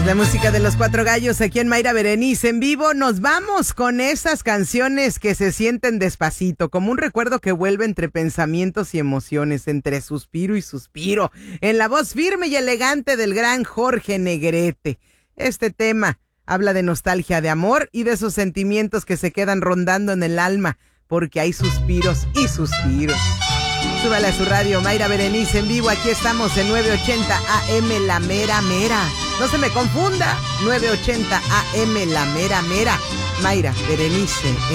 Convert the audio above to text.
La música de los Cuatro Gallos aquí en Mayra Berenice en vivo. Nos vamos con esas canciones que se sienten despacito, como un recuerdo que vuelve entre pensamientos y emociones, entre suspiro y suspiro, en la voz firme y elegante del gran Jorge Negrete. Este tema habla de nostalgia, de amor y de esos sentimientos que se quedan rondando en el alma, porque hay suspiros y suspiros. Súbale a su radio, Mayra Berenice en vivo. Aquí estamos en 980 AM La Mera Mera. No se me confunda, 980 AM La Mera Mera. Mayra Berenice